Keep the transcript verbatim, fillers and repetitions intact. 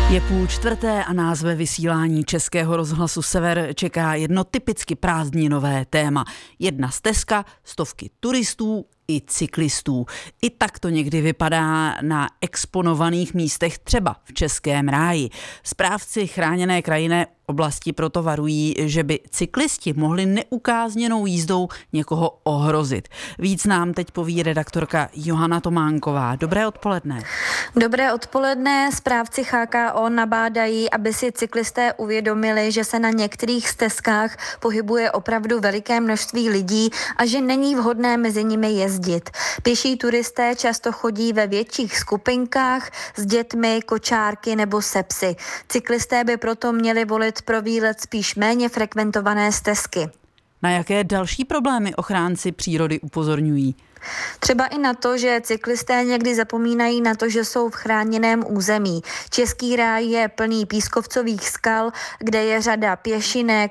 Je půl čtvrté a nás ve vysílání Českého rozhlasu Sever čeká jedno typicky prázdninové téma. Jedna stezka, stovky turistů i cyklistů. I tak to někdy vypadá na exponovaných místech, třeba v Českém ráji. Správci chráněné krajinné oblasti proto varují, že by cyklisti mohli neukázněnou jízdou někoho ohrozit. Víc nám teď poví redaktorka Johana Tománková. Dobré odpoledne. Dobré odpoledne. Správci H K O nabádají, aby si cyklisté uvědomili, že se na některých stezkách pohybuje opravdu veliké množství lidí a že není vhodné mezi nimi jezdit. Pěší turisté často chodí ve větších skupinkách s dětmi, kočárky nebo se psy. Cyklisté by proto měli volit pro výlet spíš méně frekventované stezky. Na jaké další problémy ochránci přírody upozorňují? Třeba i na to, že cyklisté někdy zapomínají na to, že jsou v chráněném území. Český ráj je plný pískovcových skal, kde je řada pěšinek,